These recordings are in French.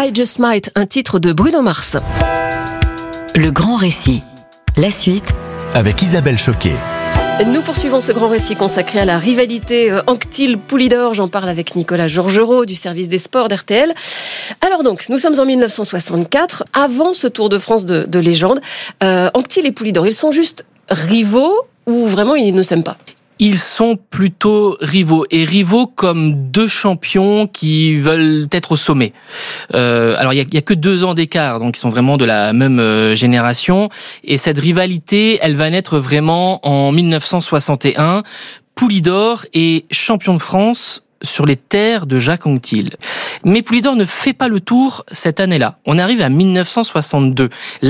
I Just Might, un titre de Bruno Mars. Le grand récit. La suite avec Isabelle Choquet. Nous poursuivons ce grand récit consacré à la rivalité Anquetil-Poulidor. J'en parle avec Nicolas Georgerot du service des sports d'RTL. Alors donc, nous sommes en 1964, avant ce Tour de France de légende. Anquetil et Poulidor, ils sont juste rivaux ou vraiment ils ne s'aiment pas ? Ils sont plutôt rivaux, et rivaux comme deux champions qui veulent être au sommet. Alors il y a que 2 ans d'écart, donc ils sont vraiment de la même génération, et cette rivalité, elle va naître vraiment en 1961. Poulidor est champion de France sur les terres de Jacques Anquetil. Mais Poulidor ne fait pas le tour cette année-là. On arrive à 1962.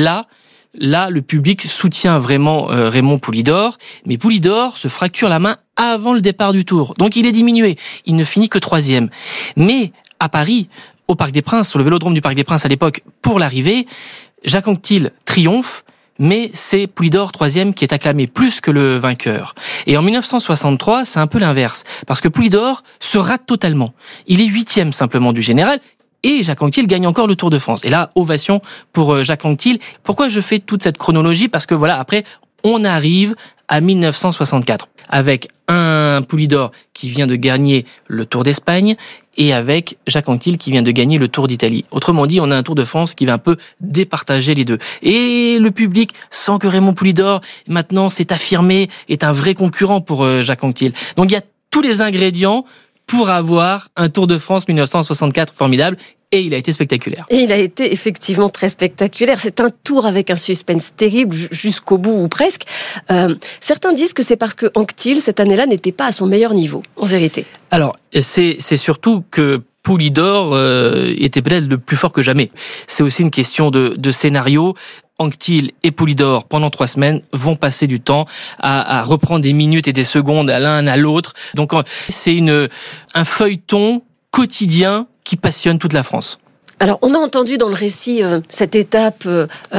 Là, le public soutient vraiment Raymond Poulidor, mais Poulidor se fracture la main avant le départ du Tour. Donc il est diminué, il ne finit que 3e. Mais à Paris, au Parc des Princes, sur le vélodrome du Parc des Princes à l'époque, pour l'arrivée, Jacques Anquetil triomphe, mais c'est Poulidor 3e qui est acclamé plus que le vainqueur. Et en 1963, c'est un peu l'inverse, parce que Poulidor se rate totalement. Il est 8e simplement du général, et Jacques Anquetil gagne encore le Tour de France. Et là, ovation pour Jacques Anquetil. Pourquoi je fais toute cette chronologie ? Parce que voilà, après, on arrive à 1964, avec un Poulidor qui vient de gagner le Tour d'Espagne, et avec Jacques Anquetil qui vient de gagner le Tour d'Italie. Autrement dit, on a un Tour de France qui va un peu départager les deux. Et le public sent que Raymond Poulidor, maintenant, s'est affirmé, est un vrai concurrent pour Jacques Anquetil. Donc il y a tous les ingrédients pour avoir un Tour de France 1964 formidable, et il a été spectaculaire. Et il a été effectivement très spectaculaire. C'est un tour avec un suspense terrible jusqu'au bout ou presque. Certains disent que c'est parce que Anquetil, cette année-là, n'était pas à son meilleur niveau, en vérité. Alors, c'est surtout que Poulidor était peut-être le plus fort que jamais. C'est aussi une question de scénario. Anquetil et Poulidor, pendant 3 semaines, vont passer du temps à reprendre des minutes et des secondes à l'un à l'autre. Donc, c'est un feuilleton quotidien qui passionne toute la France. Alors, on a entendu dans le récit cette étape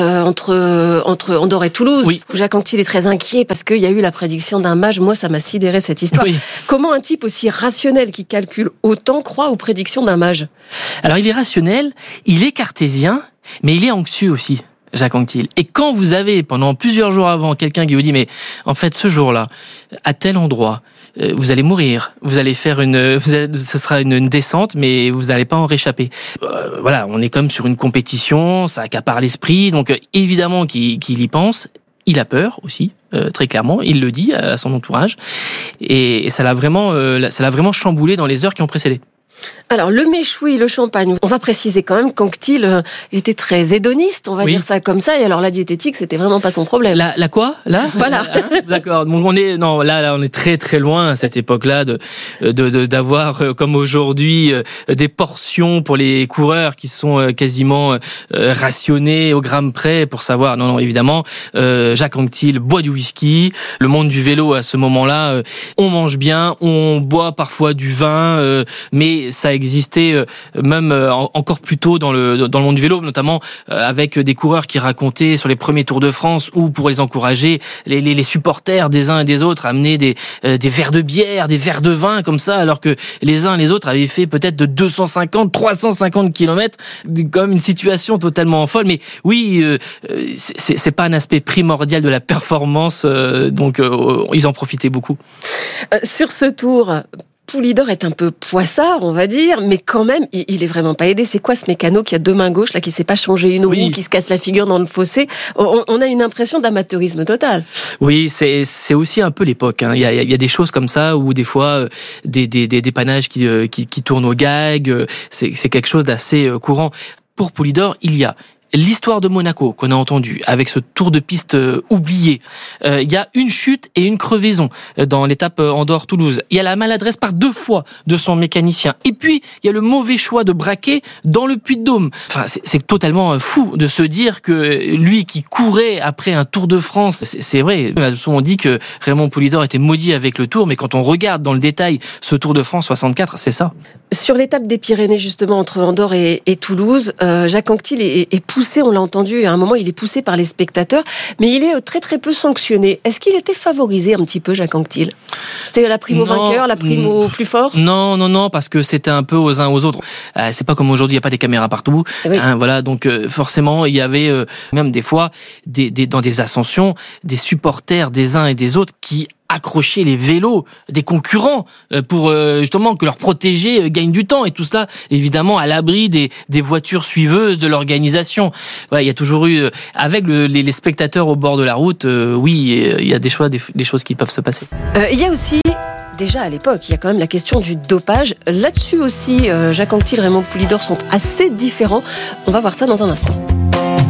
entre Andorre et Toulouse, oui, où Jacques Anquetil est très inquiet parce qu'il y a eu la prédiction d'un mage. Moi, ça m'a sidéré cette histoire. Oui. Comment un type aussi rationnel qui calcule autant croit aux prédictions d'un mage ? Alors, il est rationnel, il est cartésien, mais il est anxieux aussi, Jacques Anquetil. Et quand vous avez, pendant plusieurs jours avant, quelqu'un qui vous dit, mais en fait, ce jour-là, à tel endroit, vous allez mourir, vous allez faire ce sera une descente, mais vous n'allez pas en réchapper. Voilà, on est comme sur une compétition, ça accapare l'esprit, donc évidemment qu'il y pense. Il a peur aussi, très clairement, il le dit à son entourage, et ça l'a vraiment chamboulé dans les heures qui ont précédé. Alors, le méchoui, le champagne, on va préciser quand même qu'Anquetil était très hédoniste, on va dire ça comme ça, et alors la diététique, c'était vraiment pas son problème. La quoi ? Là ? Voilà. D'accord. Donc on est très très loin à cette époque-là d'avoir comme aujourd'hui des portions pour les coureurs qui sont quasiment rationnées au gramme près pour savoir. Non, évidemment, Jacques Anquetil boit du whisky. Le monde du vélo à ce moment-là, on mange bien, on boit parfois du vin, mais ça existait même encore plus tôt dans le monde du vélo, notamment avec des coureurs qui racontaient sur les premiers Tours de France où, pour les encourager, les supporters des uns et des autres amenaient des verres de bière, des verres de vin comme ça, alors que les uns et les autres avaient fait peut-être de 250, 350 kilomètres, comme une situation totalement folle. Mais oui, c'est pas un aspect primordial de la performance, donc ils en profitaient beaucoup. Sur ce tour, Poulidor est un peu poissard, on va dire, mais quand même, il est vraiment pas aidé. C'est quoi ce mécano qui a 2 mains gauches, là, qui sait pas changer une roue, qui se casse la figure dans le fossé ? On a une impression d'amateurisme total. Oui, c'est aussi un peu l'époque, hein. Il y a des choses comme ça, où des fois, des dépannages qui tournent au gag, c'est quelque chose d'assez courant. Pour Poulidor, il y a l'histoire de Monaco qu'on a entendue, avec ce tour de piste oublié. Il y a une chute et une crevaison dans l'étape Andorre-Toulouse. Il y a la maladresse par 2 fois de son mécanicien. Et puis, il y a le mauvais choix de braquer dans le Puy-de-Dôme. Enfin, c'est totalement fou de se dire que lui qui courait après un Tour de France, c'est vrai, on a souvent dit que Raymond Poulidor était maudit avec le Tour, mais quand on regarde dans le détail ce Tour de France 64, c'est ça. Sur l'étape des Pyrénées, justement, entre Andorre et Toulouse, Jacques Anquetil est poussé, on l'a entendu, à un moment, il est poussé par les spectateurs, mais il est très très peu sanctionné. Est-ce qu'il était favorisé un petit peu, Jacques Anquetil ? C'était la prime au vainqueur, la prime au plus fort ? Non, parce que c'était un peu aux uns aux autres. C'est pas comme aujourd'hui, il n'y a pas des caméras partout. Oui. Voilà, donc forcément, il y avait même des fois, dans des ascensions, des supporters des uns et des autres qui accrocher les vélos des concurrents pour justement que leurs protégés gagnent du temps, et tout cela évidemment à l'abri des voitures suiveuses de l'organisation. Voilà, il y a toujours eu avec les spectateurs au bord de la route, oui, il y a des choses qui peuvent se passer. Il y a aussi déjà à l'époque, il y a quand même la question du dopage. Là-dessus aussi, Jacques Anquetil, Raymond Poulidor sont assez différents. On va voir ça dans un instant.